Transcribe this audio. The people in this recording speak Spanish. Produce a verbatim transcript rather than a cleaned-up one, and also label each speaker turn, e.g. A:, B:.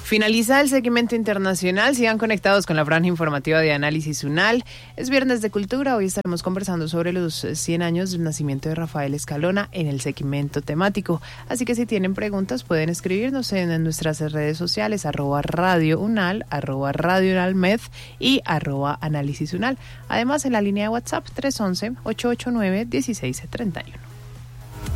A: Finaliza el segmento internacional. Sigan conectados con la franja informativa de Análisis UNAL. Es viernes de cultura. Hoy estaremos conversando sobre los cien años del nacimiento de Rafael Escalona en el segmento temático. Así que si tienen preguntas pueden escribirnos en, en nuestras redes sociales, arroba Radio UNAL, arroba Radio UNAL Med y arroba Análisis UNAL. Además en la línea de WhatsApp tres once, ocho ocho nueve, uno seis tres uno.